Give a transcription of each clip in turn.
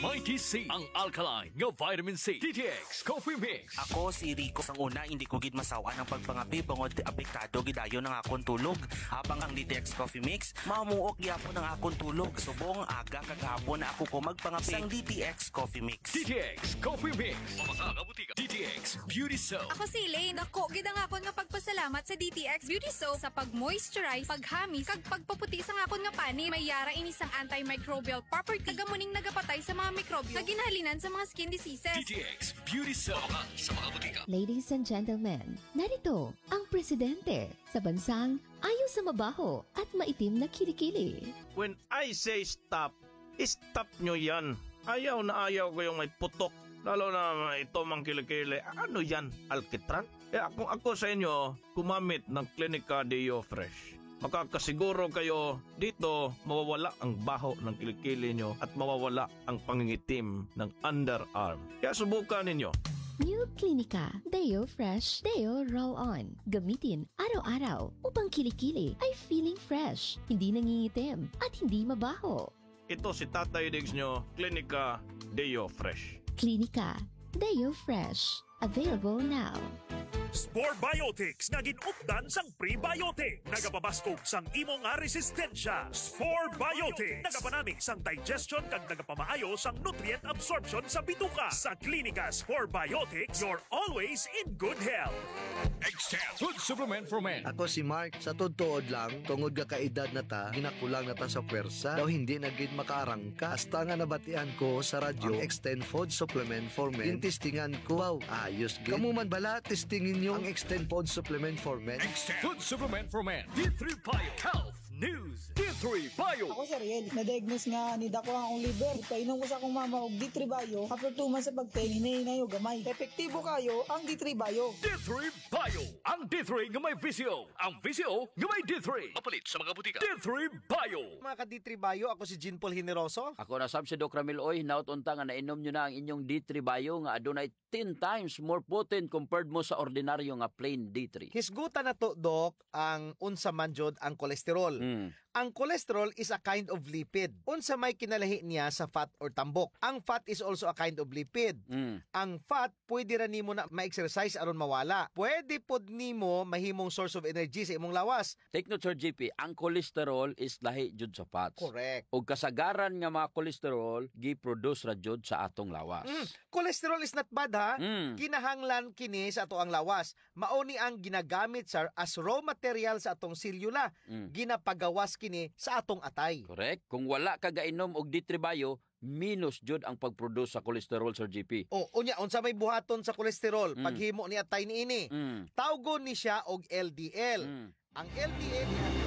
May TC ang alkaline nga vitamin C. DTX Coffee Mix. Ako si Rico sang una, hindi ko gid masawa ng pagpangapi bangod apektado gidayon ng akong tulog. Habang ang DTX Coffee Mix, mamuok gyapon ang akong tulog. Subong aga kagahapon na ako ko magpangapi sang DTX Coffee Mix. DTX Coffee Mix. Mamasa butika. DTX Beauty Soap. Ako si Elaine. Dako gid ang akon nga pagpasalamat sa DTX Beauty Soap sa pag-moisturize, paghamis, kag pagpaputi sang akon nga pani. May yara ini sang antimicrobial property. Kagamuning nagapatay sa mga mikrobyo na ginahalinan sa mga skin diseases. DTX Beauty Soap. Sa mga butika. Ladies and gentlemen, narito ang presidente sa bansang ayaw sa mabaho at maitim na kilikili. When I say stop, stop nyo yan. Ayaw na ayaw ko yung may putok. Lalo na ito mang kilikili. Ano yan? Alkitran? Ako sa inyo, gumamit ng Clinica Deo Fresh. Makakasiguro kayo dito mawawala ang baho ng kilikili nyo at mawawala ang pangingitim ng underarm. Kaya subukan ninyo. New Clinica Deo Fresh Deo Roll-On. Gamitin araw-araw upang kilikili ay feeling fresh, hindi nangingitim at hindi mabaho. Ito si Tatay Diggs nyo, Clinica Deo Fresh. Clinica Deo Fresh. Available now. Spore Biotics nga ginupdan sang prebiotic. Nagapabaskog sang imo nga resistensya. Spore Biotics nagapanami sang digestion kag nagapamaayo sang nutrient absorption sa bituka. Sa Klinika Spore Biotics, you're always in good health. Extend Food Supplement for Men. Ako si Mark, sa tudtood lang, tungod ka kaedad na ta, ginakulang na ta sa pwersa, daw hindi na gid makaarangka. Hasta nga nabatian ko sa radyo, ang Extend Food Supplement for Men. Yung testingan ko, wow, ayos gid. Kamu man bala, testingin nyo ang Extend Food Supplement for Men. Extend Food Supplement for Men. D3 Bio Health News. D3 Bio. Ako si Ariel, na-diagnose nga ni dako ang akong liver. Painom ko sa akong mama og D3 Bio. After 2 months sa pagtingin, hinahinay o gamay. Epektibo kayo ang D3 Bio. D3 Bio. Ang D3 nga may VCO. Ang VCO nga may D3. Mapalit sa mga butika. D3 Bio. Mga ka-D3 Bio, ako si Jean Paul Generoso. Ako na sab si Doc Ramil Oy, naut-unta nga nainom nyo na ang inyong D3 Bio nga adunay 10 times more potent compared mo sa ordinaryo nga plain D3. Hisgutan na to, Doc, ang unsa man jud ang kolesterol. Ang cholesterol is a kind of lipid. Unsa may kinalahi niya sa fat or tambok. Ang fat is also a kind of lipid. Ang fat, pwede ra nimo na ma-exercise aron mawala. Pwede pod nimo mahimong source of energy sa imong lawas. Take note, Sir JP, ang cholesterol is lahi jud sa fats. Correct. O kasagaran nga mga cholesterol, gi-produce ra jud sa atong lawas. Cholesterol is not bad, ha? Kinahanglan kini sa ato ang lawas. Mauni ang ginagamit sa as raw material sa atong selula. Ginapagawas kini sa atong atay. Correct. Kung wala ka gainom og D3 Bio, minus jud ang pag-produce sa cholesterol, Sir JP. O, unya, unsa may buhaton sa kolesterol, paghimo ni atay niini. Tawgon ni siya og LDL. Ang LDL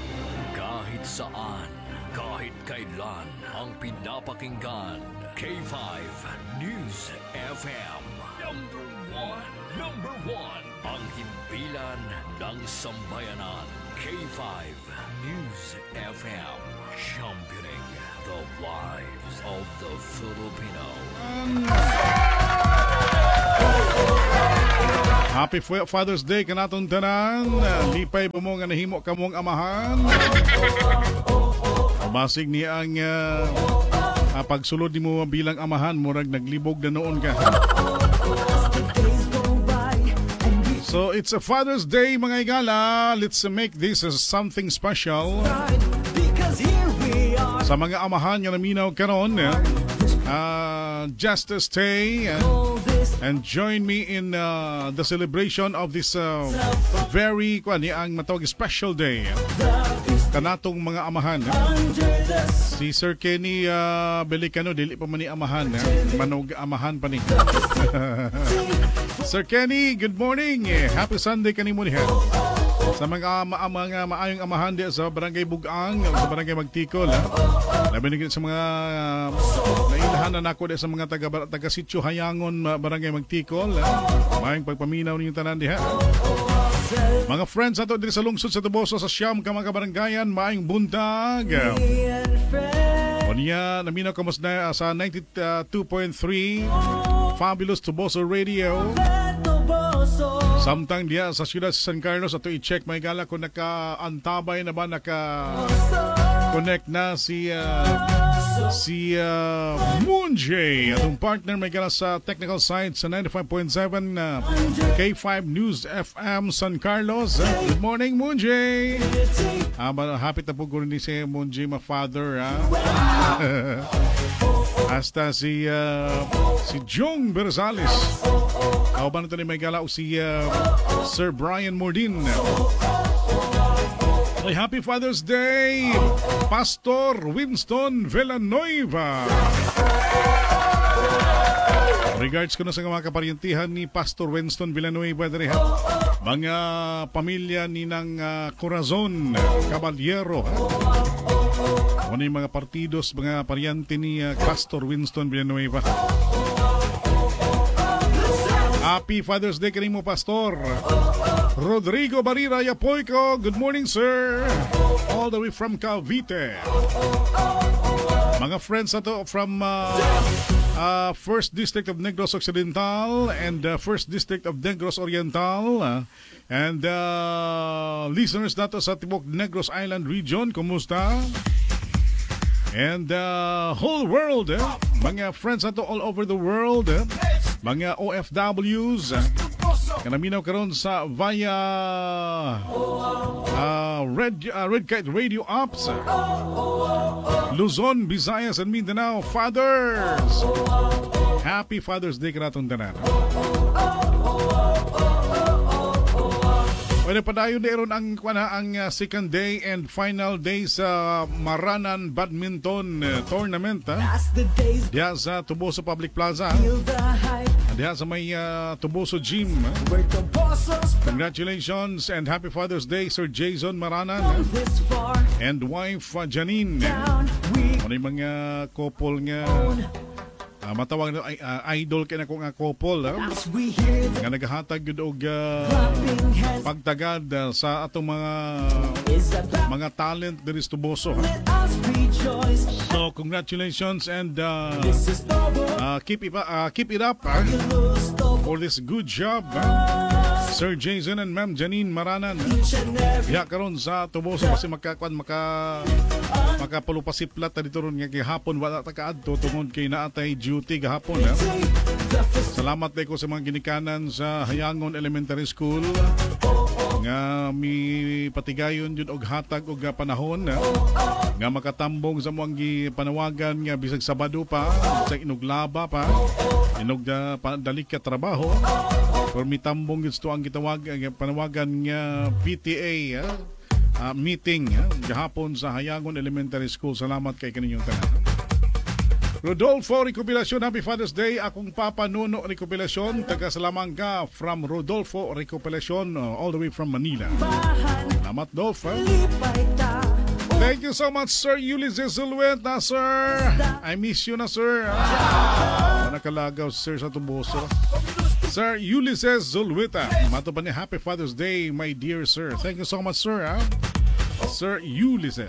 kahit saan, kahit kailan, ang pinapakinggan. K5 News FM. Number one. Ang himpilan ng sambayanan. K5 News FM. Championing the lives of the Filipino. Happy Father's Day kanatong tanan. Lipay po mo nga nahimo kamong amahan. Basig ni ang pagsulod ni mo bilang amahan, murag naglibog na noon ka. So it's a Father's Day mga igala. Let's make this as something special. Sa mga amahan nga naminaw karon, just stay and join me in the celebration of this very ang matawag special day kanatong mga amahan. Si Sir Kenny Belicano dili pa man ni amahan, manog amahan pa ni. Sir Kenny, good morning. Happy Sunday kanimo niya. Sa mga maayong amahan di sa Barangay Bugang, sa Barangay Magtikol, labi na sa mga nailahanan ako di sa mga taga-sityo Hayangon, Barangay Magtikol. Maayong pagpaminaw ninyong tanan diha. Mga friends ato diri sa lungsod sa Tuboso sa Siyam ka mga kabaranggayan, maayong buntag. Onya, naminaw ka mas na sa 92.3 Fabulous Tuboso Radio. Samtang diya sa siyudad sa San Carlos, ato i-check may gala kung naka-antabay na ba, naka-connect na si si Moon J, atong partner may gala sa technical side sa 95.7 K5 News FM San Carlos. Good morning, Moon J. Happy na po ko rin si Moon J, my father. Hasta si Jong Berzales. Ako ba nito ni may gala o si Sir Brian Mordin. Happy Father's Day, Pastor Winston Villanueva. Regards ko na sa mga kaparyentihan ni Pastor Winston Villanueva. Mga pamilya ni ng Corazon Caballero. Ano yung mga partidos, mga paryente ni Pastor Winston Villanueva. Happy Father's Day kanimo, Pastor Rodrigo Barira Yapoyco. Good morning, sir. All the way from Cavite. Mga friends na to from 1st District of Negros Occidental and 1st District of Negros Oriental. And listeners na to sa Tibok Negros Island region. Kumusta? And whole world. Mga friends na to all over the world. Mga OFWs. Kanaminaw karon sa via Red Kite Radio Apps. Luzon, Visayas, and Mindanao. Fathers! Happy Father's Day kanatong tanan. Pwede pa dayon deron ang second day and final day sa Maranan Badminton Tournament. Diya sa Tuboso Public Plaza. Diya sa may Tuboso Gym. Congratulations and happy Father's Day, Sir Jason Maranan and wife Janine. Ano yung mga couple nga matawag na idol kay na ko nga couple nga nagahatag gud og pagtagad sa atong mga talent diri sa Tuboso. So congratulations and keep it up for this good job, Sir Jason and Ma'am Janine Maranan. Ya karon sa Tuboso kasi makapalupasiplat ta dito ron nga gihapon wala ta kaadto tungod kay naatay duty gahapon. Salamat day ko sa mga ginikanan sa Hayangon Elementary School nga mi patigayon jud og hatag og panahon nga makatambong sa mga panawagan nga bisag Sabado pa sa inuglaba pa inog dalik ka trabaho or mitambong jud to ang gitawag panawagan nga PTA meeting gahapon sa Hayangon Elementary School. Salamat kay kaninyong tanan. Rodolfo Recopilacion, happy Father's Day. Akong Papa Nuno Recopilacion, taga Salamanga from Rodolfo Recopilacion, all the way from Manila. Salamat, Dolph. Thank you so much, Sir Ulysses Zulueta, sir. I miss you na, sir. Nakalagaw, sir, sa Tuboso. Sir Ulysses Zulueta, mato pa ni happy Father's Day, my dear sir. Thank you so much, sir. Sir Ulysses.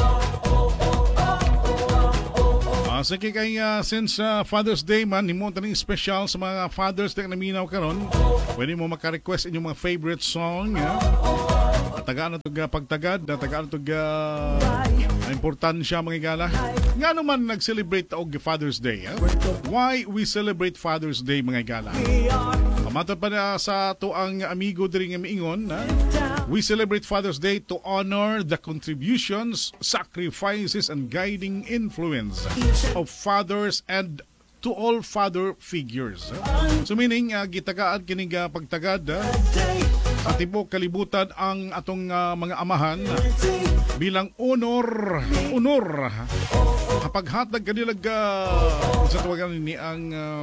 Sige kay since Father's Day man, himo taning special sa mga fathers na naminaw karon. Pwede mo maka-request inyong mga favorite song. Tagaan na ito pagtagad, tagaan na ito importansya mga igala. Nga naman nag-celebrate og Father's Day. Why we celebrate Father's Day mga igala? Kamata pa na sa to ang amigo diri nga miingon. We celebrate Father's Day to honor the contributions, sacrifices, and guiding influence of fathers and to all father figures. So meaning, gitagaan kining pagtagad sa tibok kalibutan ang atong mga amahan bilang honor kapaghatag kanilag sa tawagan ni ang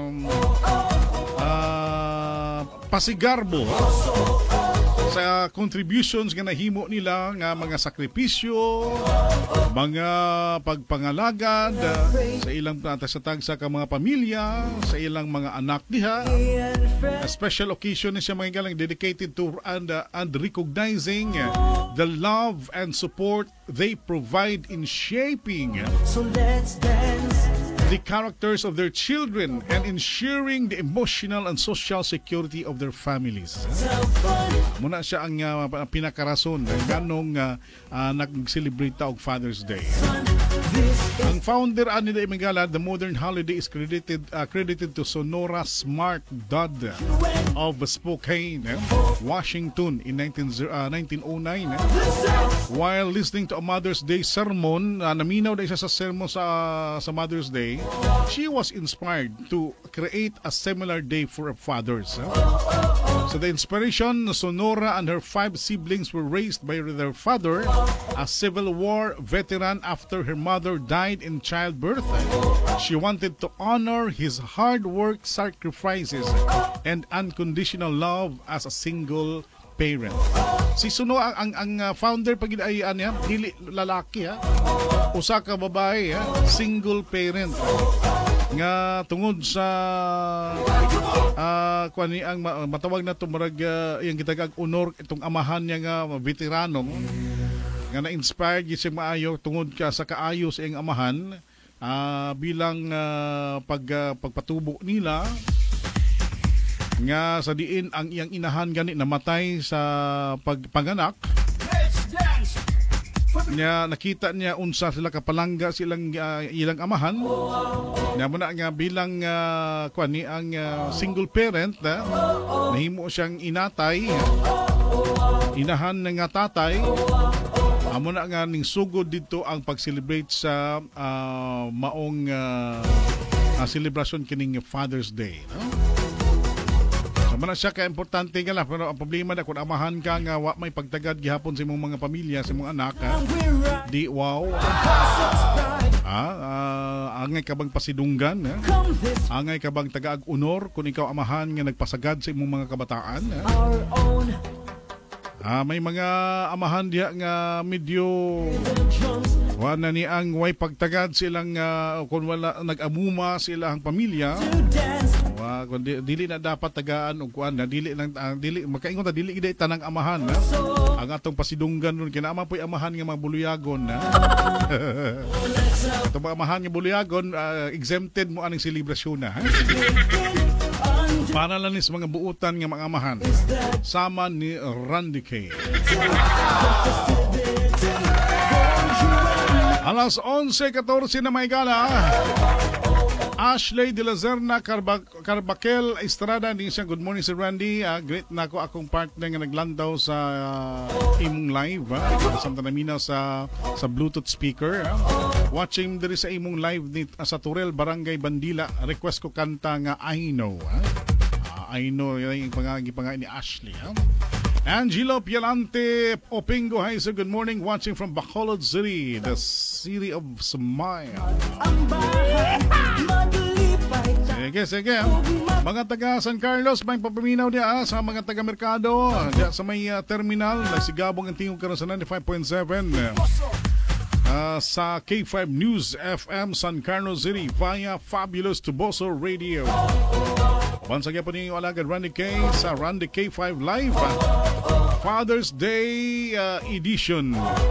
pasigarbo sa contributions nga nahimo nila nga mga sakripisyo, mga pagpangalagad sa ilang tagsa ka mga pamilya, sa ilang mga anak diha. A special occasion siya mga galang dedicated to and recognizing the love and support they provide in shaping the characters of their children and ensuring the emotional and social security of their families. Muna siya ang pinakarason ng ganong nag-celebrate og Father's Day. Ang founder ani da Imigala, the modern holiday is credited to Sonora Smart Dodd of Spokane, Washington in 1909. While listening to a Mother's Day sermon, naminaw na isa sa sermon sa Mother's Day, she was inspired to create a similar day for fathers. So the inspiration, Sonora and her 5 siblings were raised by their father, a Civil War veteran after her mother died in childbirth. She wanted to honor his hard work, sacrifices, and unconditional love as a single parent. Si Suno ang founder pag ay dili lalaki usa ka babae single parent nga tungod sa kuani ang matawag na tumurag iyang gitagag honor itong amahan niya nga veterano nga na-inspired gyud siya maayo tungod ka sa kaayo sa iyang amahan bilang pagpatubo nila nga sa diin ang iyang inahan gani namatay sa pagpanganak niya nakita niya unsa sila kapalangga silang ilang amahan niya muna nga bilang kuani ang single parent nahimo siyang inatay inahan nga tatay amo na nga ning sugod dito ang pag-celebrate sa maong celebration kining Father's Day, no? Mana siya ka-importante nga lang, pero ang problema na kung amahan ka nga wa may pagtagad gihapon sa imong mga pamilya, sa imong anak, di wow. Angay ka bang pasidunggan, angay ka bang tagaag-unor kung ikaw amahan nga nagpasagad sa imong mga kabataan. May mga amahan diha nga medyo wala ni ang way pagtagad silang kung wala nag-amuma silang pamilya. Kung dili na dapat tagaan og kuan na dili lang dili makaingon ta dili gid tanang amahan ang atong pasidunggan nun kinama po'y amahan nga mga buluyagon atong mga amahan nga buluyagon exempted mo aning selebrasyon na para lang sa mga buutan nga mga amahan sama ni Randy K. Alas 11:14 na may gala. Ashley de la Zerna Carbaquel Estrada din siya. Good morning Sir Randy. Great na ako akong partner nga naglandaw sa imong live. Santa Namina sa Bluetooth speaker. Watching diri sa imong live sa Turel Barangay Bandila. Request ko kanta nga I Know. I Know yung pangagi ni Ashley. Angelo Pialante Opingo, hi sir, good morning, watching from Bacolod City, the city of smile. Sige. Mga taga San Carlos, may papaminaw niya sa mga taga Mercado, sa may terminal, nagsigabong ang tingog karon sa 95.7. Sa K5 News FM San Carlos City via Fabulous Tuboso Radio. Once again po ninyo alagad Randy K sa Randy K5 Live Father's Day edition.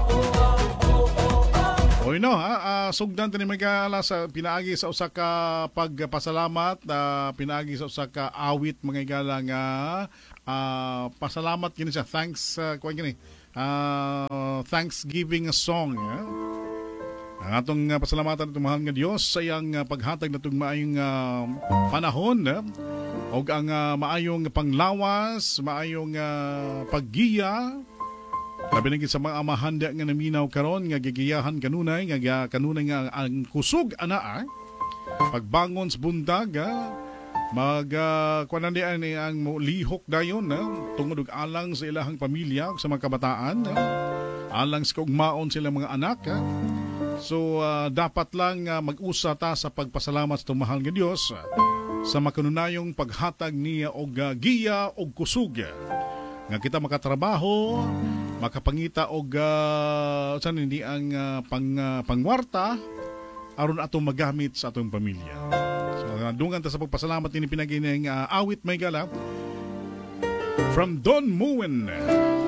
O no sugdan tani magala sa pinaagi sa usa ka pagpasalamat, pinaagi sa usa ka awit mga igala nga pasalamat kini siya, thanks kuan kini Thanksgiving song. Ang atong pasalamatan at mahal nga Diyos sa iyang paghatag na itong maayong panahon o ang maayong panglawas, maayong paggiya. Labi na sa mga amahanda nga naminaw karon nga gigiyahan kanunay nga ang kusog anaa pagbangon sa bundag kuanandian ang lihok dayon tungod og alang sa ilahang pamilya sa mga kabataan alang sa kaugmaon sila mga anak so dapat lang mag-usa ta sa pagpasalamat sa mahal nga Dios sa makanunayong paghatag niya og giya og kusog nga kita makatrabaho, makapangita og hindi ang pangwarta aron atong magamit sa atong pamilya. So dungan ta sa pagpasalamat ini pinagining awit may gala from Don Moen.